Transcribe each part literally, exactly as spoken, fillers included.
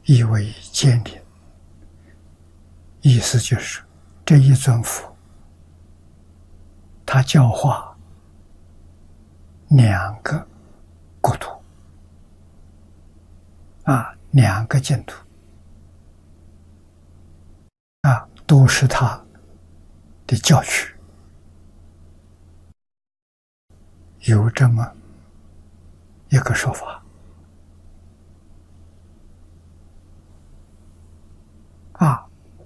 意为建立，意思就是这一尊佛，他教化两个国土啊，两个净土啊，都是他的教区，有这么一个说法啊。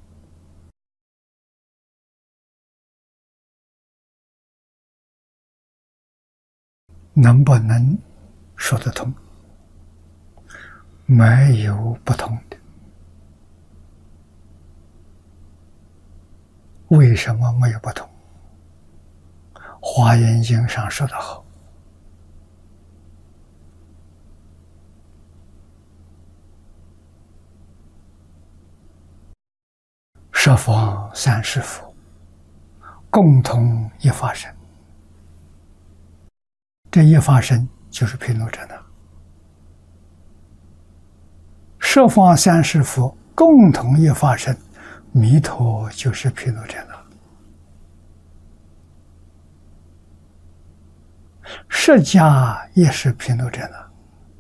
能不能说得通？没有不通的。为什么没有不同？华严经上说得好，十方三世佛，共同一法身。这一法身就是毗卢遮那。十方三世佛共同一法身，弥陀就是毗卢遮那。释迦也是毗卢遮那。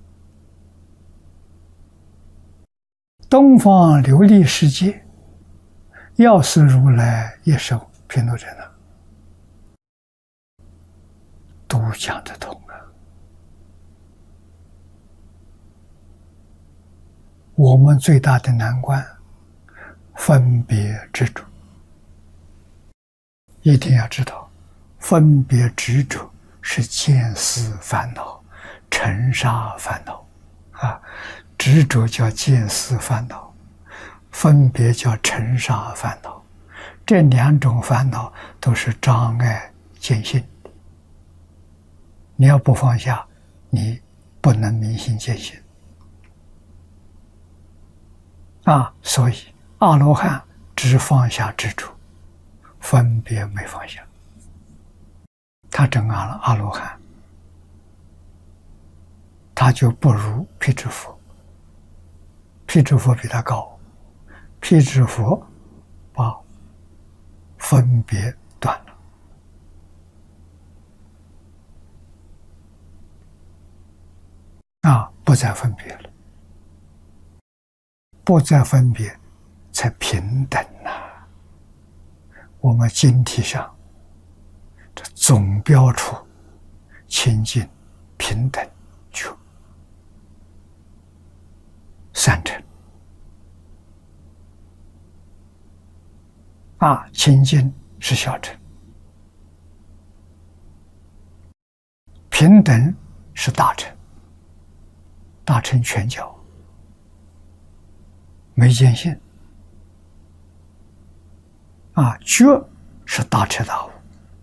东方琉璃世界，药师如来也是毗卢遮那。都讲得通啊！我们最大的难关，分别执着。一定要知道，分别执着是见思烦恼、尘沙烦恼啊！执着叫见思烦恼，分别叫尘沙烦恼。这两种烦恼都是障碍见性。你要不放下，你不能明心见性啊！所以阿罗汉只放下执着，分别没放下。他证阿了阿罗汉，他就不如辟支佛。辟支佛比他高，辟支佛把分别断了。啊，不再分别了，不再分别，才平等呐、啊。我们经题上这总标处清净平等觉三乘啊，清净是小乘，平等是大乘。大乘全教没见性啊，觉是大彻大悟，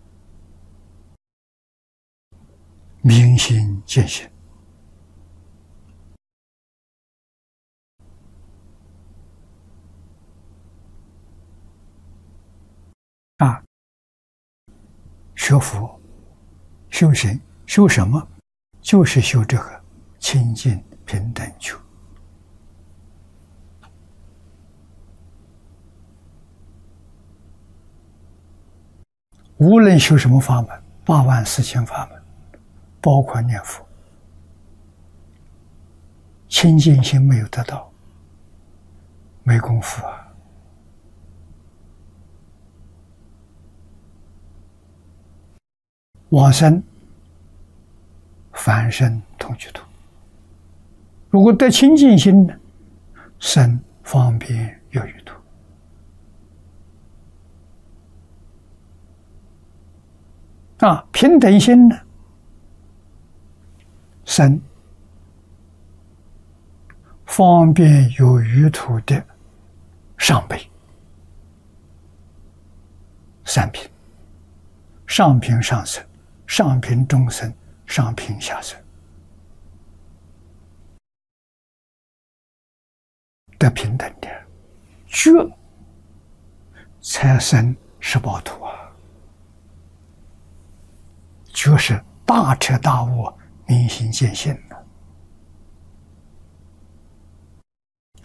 明心见性啊。学佛修行修什么？就是修这个清净平等觉。无论修什么法门，八万四千法门，包括念佛，清净心没有得到，没功夫啊。往生凡身同居土。如果得清净心呢，生方便有余土。啊，平等心呢，生方便有余土的上辈，三品，上品上生，上品中生，上品下生。得平等的觉才生十报土啊！觉是大彻大悟、明心见性的